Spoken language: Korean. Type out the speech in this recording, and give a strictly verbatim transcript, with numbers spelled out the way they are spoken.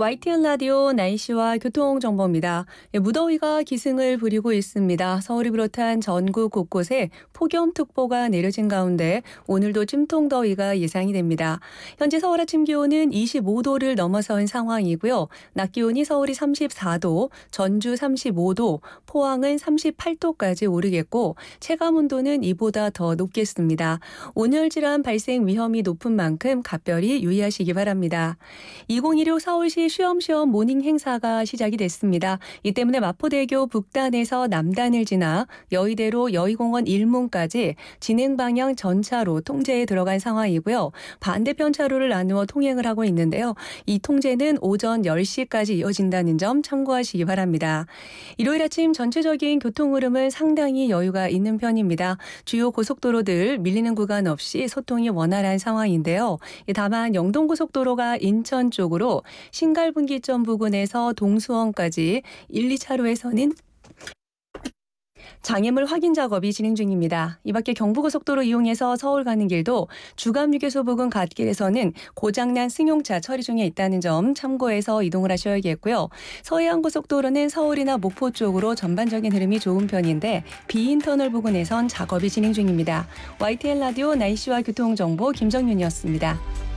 와이티엔 라디오 날씨와 교통정보입니다. 예, 무더위가 기승을 부리고 있습니다. 서울을 비롯한 전국 곳곳에 폭염특보가 내려진 가운데 오늘도 찜통더위가 예상이 됩니다. 현재 서울 아침 기온은 이십오 도를 넘어선 상황이고요. 낮 기온이 서울이 삼십사 도, 전주 삼십오 도, 포항은 삼십팔 도까지 오르겠고 체감온도는 이보다 더 높겠습니다. 온열질환 발생 위험이 높은 만큼 각별히 유의하시기 바랍니다. 이천십육 서울시 쉬엄쉬엄 모닝 행사가 시작이 됐습니다. 이 때문에 마포대교 북단에서 남단을 지나 여의대로 여의공원 일문까지 진행 방향 전차로 통제에 들어간 상황이고요. 반대편 차로를 나누어 통행을 하고 있는데요. 이 통제는 오전 열 시까지 이어진다는 점 참고하시기 바랍니다. 일요일 아침 전체적인 교통 흐름은 상당히 여유가 있는 편입니다. 주요 고속도로들 밀리는 구간 없이 소통이 원활한 상황인데요. 다만 영동고속도로가 인천 쪽으로 신갈분기점 부근에서 동수원까지 일, 이 차로에서는 장애물 확인 작업이 진행 중입니다. 이 밖에 경부고속도로 이용해서 서울 가는 길도 주감휴게소 부근 갓길에서는 고장난 승용차 처리 중에 있다는 점 참고해서 이동을 하셔야겠고요. 서해안고속도로는 서울이나 목포 쪽으로 전반적인 흐름이 좋은 편인데 비인터널 부근에선 작업이 진행 중입니다. 와이티엔 라디오 날씨와 교통정보 김정윤이었습니다.